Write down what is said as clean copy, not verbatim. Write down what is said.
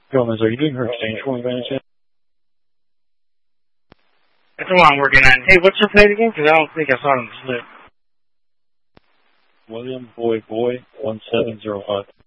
Gomez, are you doing her exchange for me by any chance? That's what I'm working on. Hey, what's her plate again? Because I don't think I saw it on the slip. William Boy 1705.